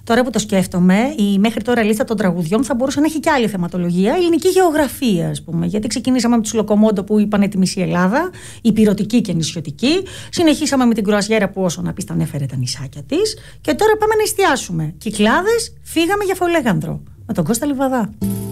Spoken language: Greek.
Τώρα που το σκέφτομαι, η μέχρι τώρα λίστα των τραγουδιών θα μπορούσε να έχει και άλλη θεματολογία. Ελληνική γεωγραφία, ας πούμε. Γιατί ξεκινήσαμε με τους Λοκομόντο που είπανε τη μισή Ελλάδα, υπηρωτική και νησιωτική. Συνεχίσαμε με την Κρουαζιέρα που όσο να πεις τα ανέφερε τα νησάκια της. Και τώρα πάμε να εστιάσουμε. Κυκλάδες, φύγαμε για Φολέγανδρο. Με τον Κώστα Λιβαδά.